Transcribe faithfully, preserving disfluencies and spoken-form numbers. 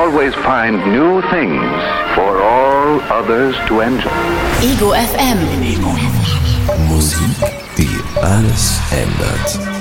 always find new things for all others to enjoy. Ego F M. Musik, die alles ändert.